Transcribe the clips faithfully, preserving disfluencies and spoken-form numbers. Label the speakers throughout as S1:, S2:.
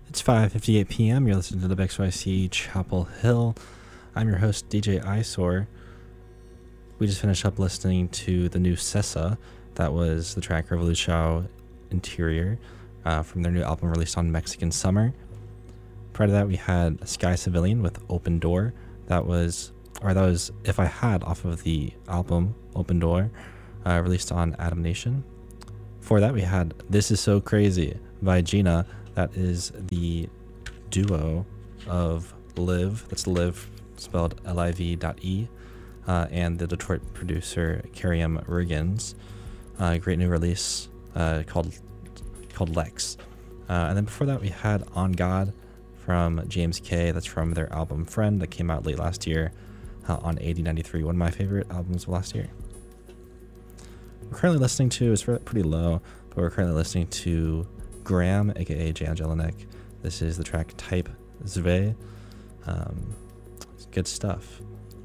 S1: It's five fifty-eight p m You're listening to the W X Y C Chapel Hill. I'm your host, D J Eyesore. We just finished up listening to the new Sessa. That was the track Revolution Interior uh, from their new album released on Mexican Summer. Prior to that, we had Sky Civilian with Open Door. That was, or that was If I Had off of the album Open Door, uh, released on Atom Nation. Before that, we had This Is So Crazy by Gina. That is the duo of Liv, that's Liv spelled L I V dot E, uh, and the Detroit producer Carrie M. Riggins. Uh, great new release uh, called called Lex. Uh, and then before that, we had On God from James K. That's from their album Friend that came out late last year uh, on A D ninety-three, one of my favorite albums of last year. We're currently listening to, it's pretty low, but we're currently listening to Graham, aka Jan Jelinek. This is the track Type Zve. Um, it's good stuff.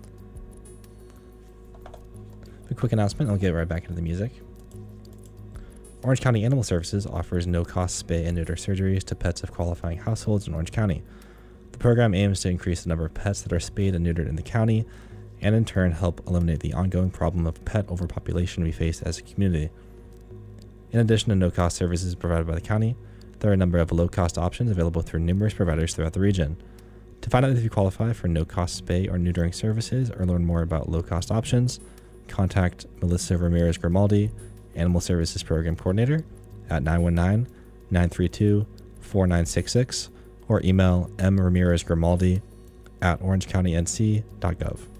S1: A quick announcement, I'll get right back into the music. Orange County Animal Services offers no-cost spay and neuter surgeries to pets of qualifying households in Orange County. The program aims to increase the number of pets that are spayed and neutered in the county, and in turn help eliminate the ongoing problem of pet overpopulation we face as a community. In addition to no-cost services provided by the county, there are a number of low-cost options available through numerous providers throughout the region. To find out if you qualify for no-cost spay or neutering services or learn more about low-cost options, contact Melissa Ramirez Grimaldi, Animal Services Program Coordinator, at nine one nine, nine three two, four nine six six or email m ramirez grimaldi at orange county n c dot gov.